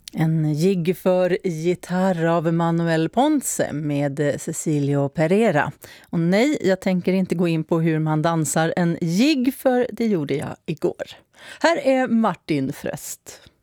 En jigg för gitarr av Manuel Ponce med Cecilio Pereira. Och nej, jag tänker inte gå in på hur man dansar en jigg, för det gjorde jag igår. Här är Martin Fröst.